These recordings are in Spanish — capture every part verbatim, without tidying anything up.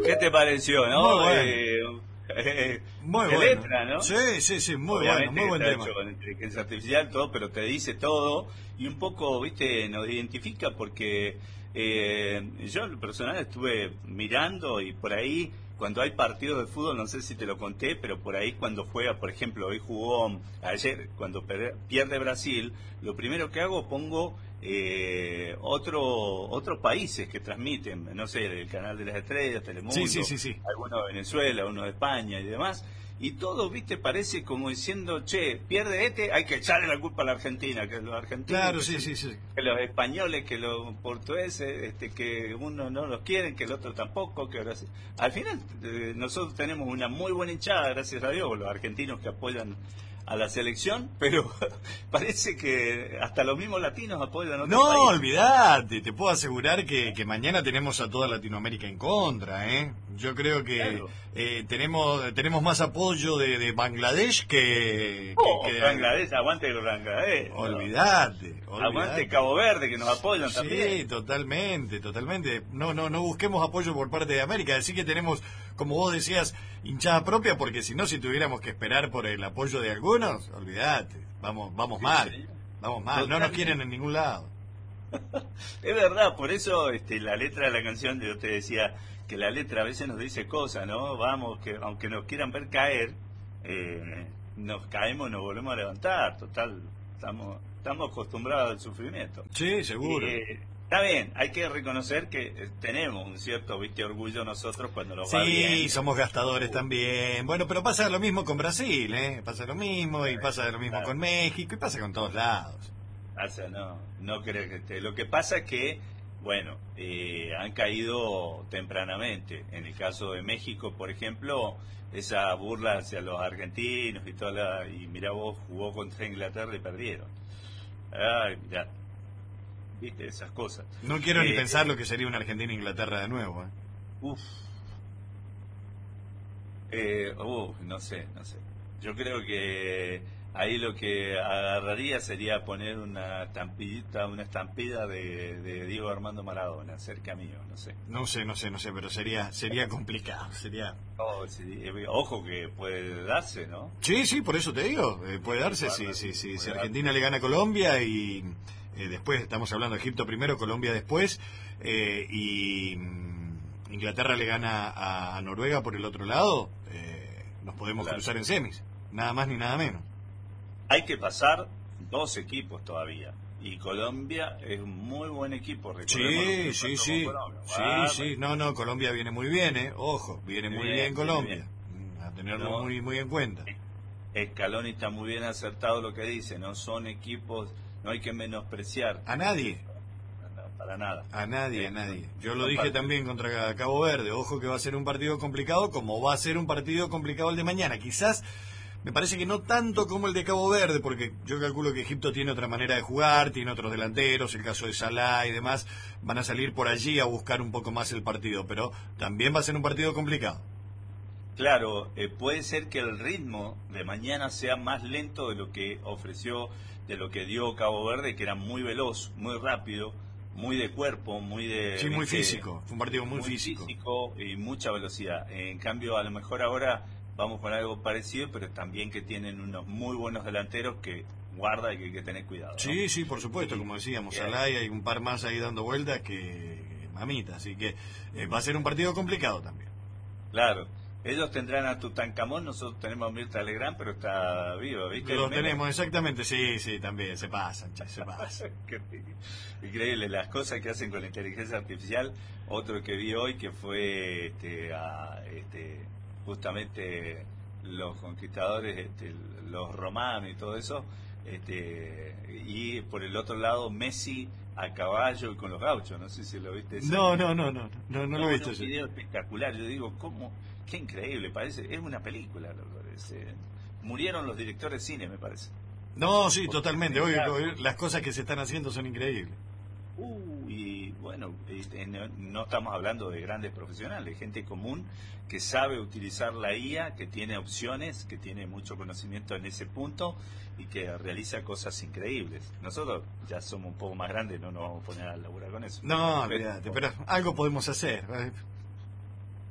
¿Qué te pareció, no? Muy bueno. Eh, eh, Muy qué bueno. letra, ¿no? Sí, sí, sí, muy Obviamente bueno, muy buen está tema. hecho con inteligencia artificial, todo, pero te dice todo y un poco, viste, nos identifica porque eh, yo en lo personal estuve mirando y por ahí, cuando hay partidos de fútbol, no sé si te lo conté, pero por ahí cuando juega, por ejemplo, hoy jugó, ayer, cuando per- pierde Brasil, lo primero que hago, pongo eh, otro otros países que transmiten, no sé, el Canal de las Estrellas, Telemundo, Sí, sí, sí, sí. algunos de Venezuela, unos de España y demás, y todo, viste, parece como diciendo, che, pierde este, hay que echarle la culpa a la Argentina, que los argentinos, Claro, que, sí, se- sí, sí. que los españoles, que los portugueses, este, que uno no los quieren, que el otro tampoco, que ahora sí. Al final, eh, nosotros tenemos una muy buena hinchada, gracias a Dios, los argentinos que apoyan a la selección, pero parece que hasta los mismos latinos apoyan a otros No, países. olvídate, te puedo asegurar que, que mañana tenemos a toda Latinoamérica en contra, ¿eh? Yo creo que Claro. eh, tenemos tenemos más apoyo de, de Bangladesh que... Oh, que, que- Bangladesh, aguante Bangladesh. ¿no? Olvídate, Aguante olvídate. Cabo Verde, que nos apoyan Sí, también. totalmente, totalmente. No, no, no busquemos apoyo por parte de América. Decir que tenemos, como vos decías, hinchada propia, porque si no, si tuviéramos que esperar por el apoyo de algunos, olvídate. Vamos, vamos Sí, mal, señor. vamos mal. No nos Totalmente. quieren en ningún lado. Es verdad, por eso este, la letra de la canción, yo te decía que la letra a veces nos dice cosas, ¿no? Vamos, que aunque nos quieran ver caer, eh, nos caemos, nos volvemos a levantar. Total, estamos estamos acostumbrados al sufrimiento. Sí, seguro. Eh, está bien, hay que reconocer que eh, tenemos un cierto, viste, orgullo nosotros cuando nos va Sí, bien. somos gastadores también. Bueno, pero pasa lo mismo con Brasil, ¿eh? Pasa lo mismo y pasa lo mismo Claro. con México y pasa con todos lados. O sea, no, no creo que esté. Lo que pasa es que, bueno, eh, han caído tempranamente. En el caso de México, por ejemplo, esa burla hacia los argentinos y toda la, y mirá vos, jugó contra Inglaterra y perdieron. Ay, mirá, viste esas cosas. No quiero ni Eh, pensar lo que sería una Argentina-Inglaterra de nuevo, ¿eh? Uf. Eh, uf, no sé, no sé. Yo creo que ahí lo que agarraría sería poner una estampidita, una estampida de, de Diego Armando Maradona cerca mío, no sé. No sé, no sé, no sé, pero sería sería complicado, sería... Oh, sí, eh, ojo que puede darse, ¿no? Sí, sí, por eso te digo, eh, puede darse si, si, si, si Argentina le gana a Colombia y eh, después, estamos hablando de Egipto primero, Colombia después, eh, y mm, Inglaterra le gana a, a Noruega por el otro lado, eh, nos podemos Claro. cruzar en semis, nada más ni nada menos. Hay que pasar dos equipos todavía. Y Colombia es un muy buen equipo, recordemos lo que Sí, sí, pasó sí, con Colombia. sí, Ah, sí, no, no, Colombia viene muy bien, eh, ojo, viene muy Bien, bien bien, Colombia, Mm, a tenerlo No. muy, muy en cuenta. Scaloni está muy bien acertado lo que dice, no son equipos, no hay que menospreciar. A nadie. No, para nada. A nadie, a Eh, nadie. Yo son lo dije partidos. también contra Cabo Verde. Ojo que va a ser un partido complicado, como va a ser un partido complicado el de mañana. Quizás, me parece que no tanto como el de Cabo Verde, porque yo calculo que Egipto tiene otra manera de jugar, tiene otros delanteros, el caso de Salah y demás, van a salir por allí a buscar un poco más el partido, pero también va a ser un partido complicado. Claro, eh, puede ser que el ritmo de mañana sea más lento de lo que ofreció, de lo que dio Cabo Verde, que era muy veloz, muy rápido, muy de cuerpo, muy de... Sí, muy ¿viste? físico, fue un partido muy, físico. y mucha velocidad. En cambio, a lo mejor ahora vamos con algo parecido, pero también que tienen unos muy buenos delanteros que guarda y que hay que tener cuidado, ¿no? Sí, sí, por supuesto, como decíamos, Bien. Salah y hay un par más ahí dando vueltas que, que mamita, así que eh, va a ser un partido complicado también. Claro. Ellos tendrán a Tutankamón, nosotros tenemos a Mirta Legrand, pero está vivo, ¿viste? Lo El meme. tenemos, exactamente, sí, sí, también, se pasan, che, se pasan. Qué increíble las cosas que hacen con la inteligencia artificial. Otro que vi hoy que fue este, a, este, justamente los conquistadores, este, los romanos y todo eso, este, y por el otro lado Messi a caballo y con los gauchos, no sé si lo viste. ese. No, no, no, no, no, no lo he visto un yo. video espectacular, yo digo, ¿cómo? Qué increíble, parece, es una película, loco, es, eh, murieron los directores de cine, me parece. No, sí, totalmente, hoy, Claro. hoy las cosas que se están haciendo son increíbles. Uh, y bueno, este, no, no estamos hablando de grandes profesionales, gente común que sabe utilizar la I A, que tiene opciones, que tiene mucho conocimiento en ese punto y que realiza cosas increíbles. Nosotros ya somos un poco más grandes, no nos vamos a poner a laburar con eso. No, Pero- olvídate, pero algo podemos hacer.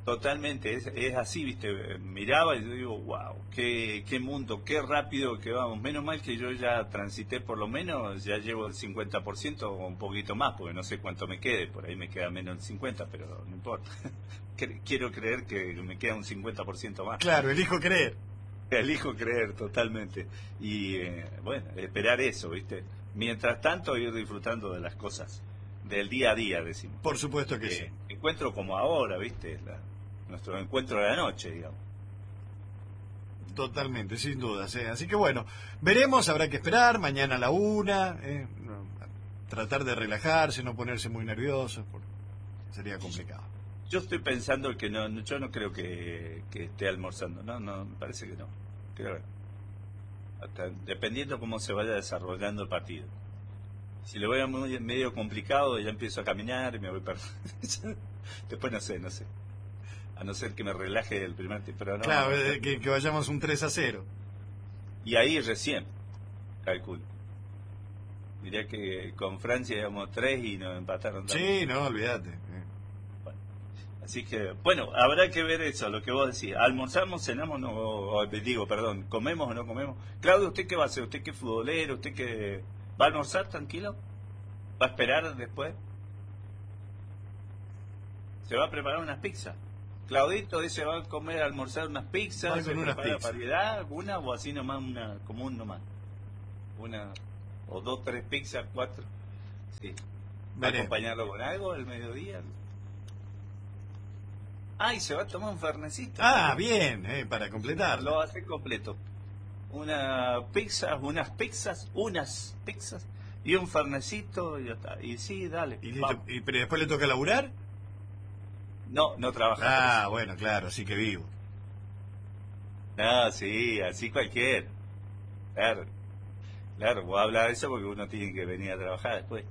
Totalmente, es, es así, viste, miraba y yo digo, wow, qué, qué mundo, qué rápido que vamos. Menos mal que yo ya transité por lo menos, ya llevo el cincuenta por ciento o un poquito más, porque no sé cuánto me quede, por ahí me queda menos del cincuenta, pero no importa. Quiero creer que me queda un cincuenta por ciento más. Claro, elijo creer. Elijo creer, totalmente. Y eh, bueno, esperar eso, viste. Mientras tanto, ir disfrutando de las cosas, del día a día, decimos. Por supuesto que eh, sí. Encuentro como ahora, viste, la, nuestro encuentro de la noche, digamos. Totalmente, sin dudas. ¿eh? Así que bueno, veremos, habrá que esperar, mañana a la una, ¿eh? no, tratar de relajarse, no ponerse muy nerviosos, porque sería complicado. Yo estoy pensando que no, yo no creo que, que esté almorzando, no, no, me parece que no. Creo que hasta dependiendo cómo se vaya desarrollando el partido. Si lo veo muy medio complicado, ya empiezo a caminar y me voy para... Después no sé, no sé. A no ser que me relaje el primer tiempo. No, claro, no, eh, que, que vayamos un tres a cero. Y ahí recién, calculo. Diría que con Francia íbamos tres y nos empataron. Sí, también. No, olvídate. Eh. Bueno, así que, bueno, habrá que ver eso, lo que vos decís. ¿Almorzamos, cenamos, no, o, digo, perdón, comemos o no comemos? Claudio, ¿usted qué va a hacer? ¿Usted qué futbolero? ¿Usted qué va a almorzar tranquilo? ¿Va a esperar después? ¿Se va a preparar unas pizzas? Claudito dice, va a comer, a almorzar unas pizzas, con unas pizzas. Variedad, alguna o así nomás, una común nomás. Una, o dos, tres pizzas, cuatro. Sí. ¿Va a acompañarlo con algo el mediodía? Ah, y se va a tomar un fernecito. Ah, bien, eh, para completar. Lo va a hacer completo. Una pizza, unas pizzas, unas pizzas y un fernecito y ya está. Y sí, dale. ¿Y, listo, y pero después le toca laburar? No, no trabaja. Ah, bueno, claro, sí que vivo. Ah, sí, así cualquiera. Claro, claro, vos hablas de eso porque uno tiene que venir a trabajar después.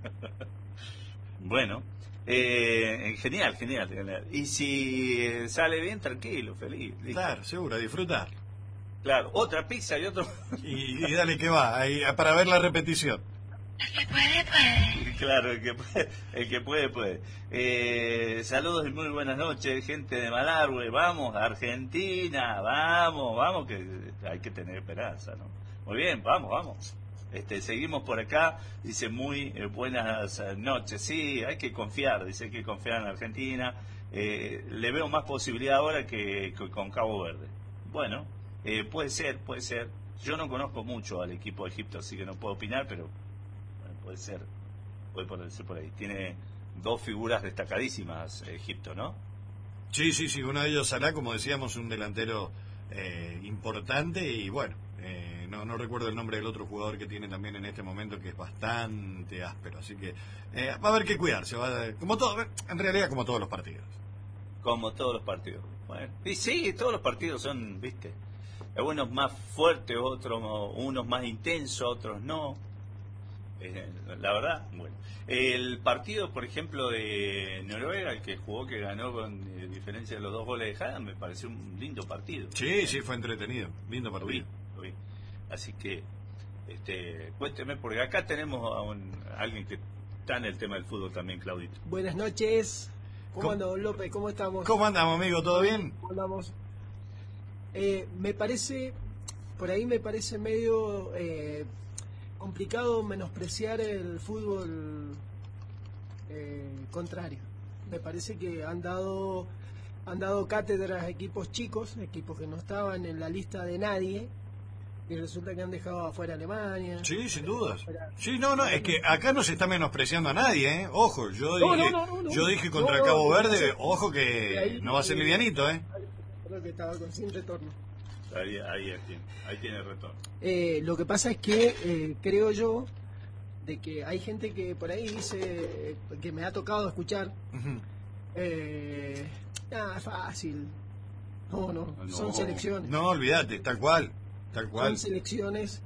Bueno, eh, genial, genial, genial. Y si sale bien, tranquilo, feliz. Listo. Claro, seguro, a disfrutar. Claro, otra pizza y otro... y, y dale que va, ahí, para ver la repetición. El que puede, puede. Claro, el que puede, el que puede, puede. Eh, saludos y muy buenas noches, gente de Malargüe. Vamos, Argentina, vamos, vamos, que hay que tener esperanza, ¿no? Muy bien, vamos, vamos. Este, seguimos por acá, dice muy eh, buenas noches. Sí, hay que confiar, dice hay que confiar en Argentina. Eh, le veo más posibilidad ahora que, que con Cabo Verde. Bueno, eh, puede ser, puede ser. Yo no conozco mucho al equipo de Egipto, así que no puedo opinar, pero... puede ser, puede ponerse por ahí. Tiene dos figuras destacadísimas Egipto, ¿no? Sí, sí, sí, uno de ellos Salah, como decíamos, un delantero eh, importante y bueno, eh, no, no recuerdo el nombre del otro jugador que tiene también en este momento que es bastante áspero, así que eh, va a haber que cuidarse, va a, como todo, en realidad como todos los partidos. Como todos los partidos. Bueno, y sí, todos los partidos son, viste, algunos más fuertes, otros, unos más intensos, otros no. Eh, la verdad, bueno. El partido, por ejemplo, de Noruega, el que jugó, que ganó con eh, diferencia de los dos goles de Haaland, me pareció un lindo partido. Sí, sí, fue entretenido, lindo partido. Lo vi, lo vi. Así que, este, cuénteme, porque acá tenemos a, un, a alguien que está en el tema del fútbol también, Claudito. Buenas noches. ¿Cómo, ¿Cómo? anda, don López? ¿Cómo estamos? ¿Cómo andamos, amigo? ¿Todo bien? ¿Cómo andamos? Eh, me parece, por ahí me parece medio... Eh, complicado menospreciar el fútbol eh, contrario. Me parece que han dado han dado cátedras a equipos chicos, equipos que no estaban en la lista de nadie, y resulta que han dejado afuera a Alemania. Sí, sin dudas. Afuera... Sí, no, no, es que acá no se está menospreciando a nadie, ¿eh? Ojo, yo no, dije, no, no, no, yo dije contra no, no, Cabo no, Verde, no, ojo que ahí, no va a ser livianito, ¿eh? Creo que estaba con sin retorno. Ahí, ahí, ahí, tiene, ahí tiene retorno. Eh, lo que pasa es que eh, creo yo de que hay gente que por ahí dice, eh, que me ha tocado escuchar, Uh-huh. eh, ah, es fácil. No, no, No. son selecciones. No, olvídate, tal cual, tal cual. Son selecciones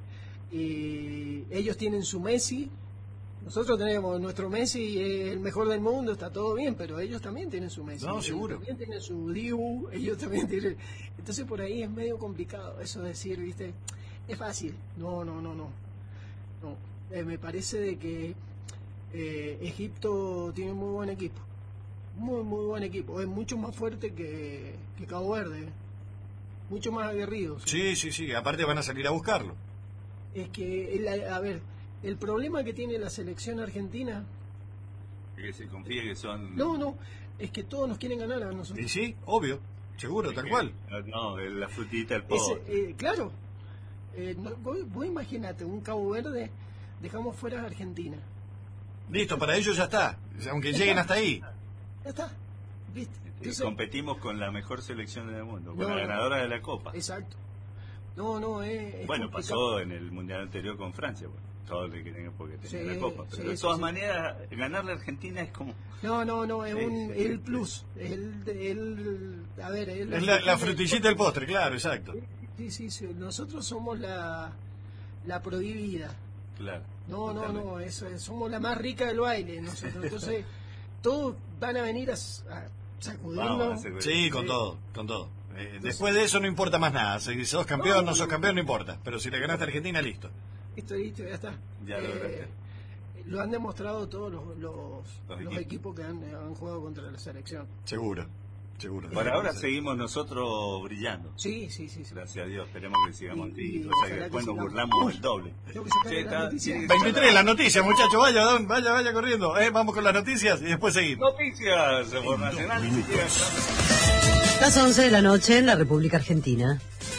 y ellos tienen su Messi. Nosotros tenemos nuestro Messi, es el mejor del mundo, está todo bien, pero ellos también tienen su Messi. No, seguro. Ellos también tienen su Dibu, ellos también tienen... Entonces por ahí es medio complicado eso de decir, ¿viste? Es fácil. No, no, no, no. no. Eh, me parece de que eh, Egipto tiene un muy buen equipo. muy muy buen equipo, es mucho más fuerte que, que Cabo Verde, mucho más aguerrido. Sí, sí, sí, aparte van a salir a buscarlo. Es que, el, a ver, el problema que tiene la selección argentina... Que se confía que son... No, no, es que todos nos quieren ganar a nosotros. Y sí, obvio, seguro, es tal que, cual. No, la frutita del Ese, pobre. eh, claro, eh, no, vos, vos imaginate, un Cabo Verde, dejamos fuera a Argentina. Listo, para ellos ya está, aunque lleguen hasta ahí. Ya está, ¿viste? Y Entonces, competimos con la mejor selección del mundo, con No, la no. ganadora de la Copa. exacto. No, no, es, es Bueno, complicado. pasó en el Mundial anterior con Francia, bueno, todo lo que tenga porque tenía Sí, la Copa. Pero sí, de sí, todas sí. maneras, ganarle a Argentina es como... No, no, no, es Sí, un, sí, el sí. plus, es el, el, a ver, es Es la, la frutillita del postre, claro, exacto. Sí, sí, sí, nosotros somos la, la prohibida. Claro. No, no, totalmente. no, eso es, somos la más rica del baile nosotros. Entonces, todos van a venir a, s- a sacudirnos. Vamos a hacer- Sí, con todo, con todo. Eh, después de eso no importa más nada. Si sos campeón, no sos campeón, no importa. Pero si le ganaste a Argentina, listo. Listo, listo, ya está. Ya lo Eh, lograste. lo han demostrado todos los, los, Los los equipos. equipos que han, han jugado contra la selección. Seguro, seguro. Por ahora seguimos nosotros brillando. Sí, sí, sí. sí. Gracias a Dios, esperemos que sigamos Y- así. y O sea ojalá que que después nos sigamos. burlamos Uy, el doble. tengo que sacar Sí, la está- noticia. sí, veintitrés, las noticias, muchachos. Vaya, don, vaya, vaya corriendo. Eh, vamos con las noticias y después seguimos. Noticias por Nacional. si quieren. Las once de la noche en la República Argentina.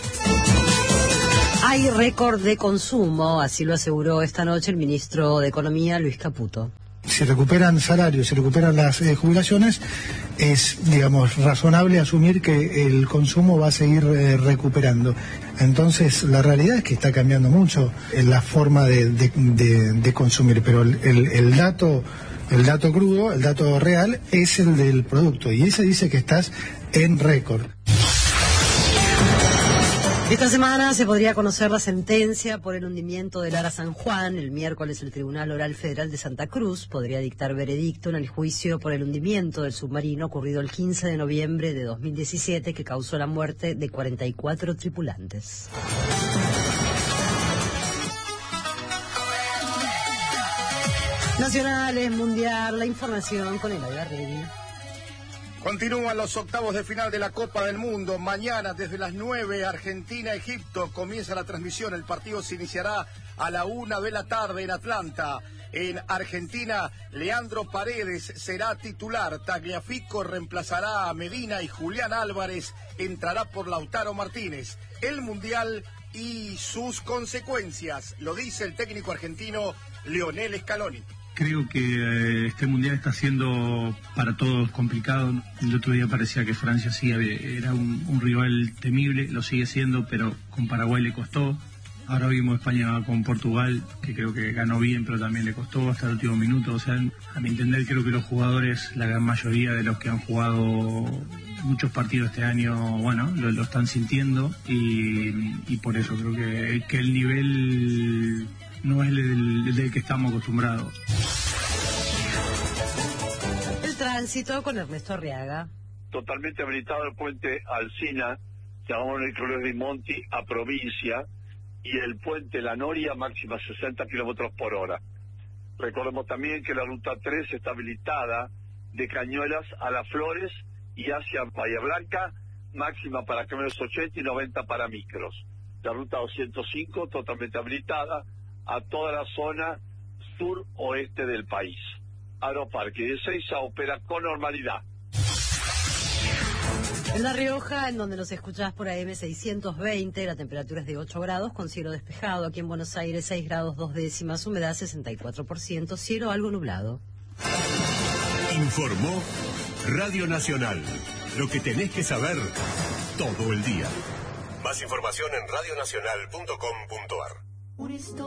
Hay récord de consumo, así lo aseguró esta noche el ministro de Economía, Luis Caputo. Si recuperan salarios, si recuperan las eh, jubilaciones, es, digamos, razonable asumir que el consumo va a seguir eh, recuperando. Entonces, la realidad es que está cambiando mucho eh, la forma de, de- de- de consumir, pero el, el- el dato, el dato crudo, el dato real, es el del producto, y ese dice que estás en récord. Esta semana se podría conocer la sentencia por el hundimiento del Ara San Juan. El miércoles el Tribunal Oral Federal de Santa Cruz podría dictar veredicto en el juicio por el hundimiento del submarino ocurrido el quince de noviembre de dos mil diecisiete que causó la muerte de cuarenta y cuatro tripulantes. Nacionales, mundial, la información con el Agarregui. Continúan los octavos de final de la Copa del Mundo. Mañana desde las nueve, Argentina-Egipto. Comienza la transmisión. El partido se iniciará a la una de la tarde en Atlanta. En Argentina, Leandro Paredes será titular. Tagliafico reemplazará a Medina y Julián Álvarez entrará por Lautaro Martínez. El Mundial y sus consecuencias. Lo dice el técnico argentino Lionel Scaloni. Creo que eh, este mundial está siendo para todos complicado. El otro día parecía que Francia sí había- era un, un rival temible, lo sigue siendo, pero con Paraguay le costó. Ahora vimos España con Portugal, que creo que ganó bien, pero también le costó hasta el último minuto. O sea, a mi entender, creo que los jugadores, la gran mayoría de los que han jugado muchos partidos este año, bueno, lo, lo están sintiendo y, y por eso creo que, que el nivel no es el del, el del que estamos acostumbrados. El tránsito con Ernesto Arriaga. Totalmente habilitado el puente Alsina, llamamos Nicolás de Monti a provincia, y el puente La Noria máxima sesenta kilómetros por hora. Recordemos también que la ruta tres está habilitada de Cañuelas a Las Flores y hacia Bahía Blanca, máxima para camiones ochenta y noventa para micros. La ruta doscientos cinco totalmente habilitada a toda la zona sur-oeste del país. Aeroparque de Ezeiza opera con normalidad. En La Rioja, en donde nos escuchás por A M seiscientos veinte, la temperatura es de ocho grados, con cielo despejado. Aquí en Buenos Aires, seis grados dos décimas, humedad sesenta y cuatro por ciento, cielo algo nublado. Informó Radio Nacional. Lo que tenés que saber todo el día. Más información en radionacional punto com punto ar.